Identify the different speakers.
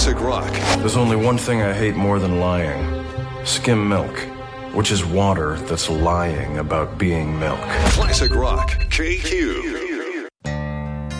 Speaker 1: Classic rock.
Speaker 2: There's only one thing I hate more than lying. Skim milk, which is water that's lying about being milk.
Speaker 1: Classic rock. KQ.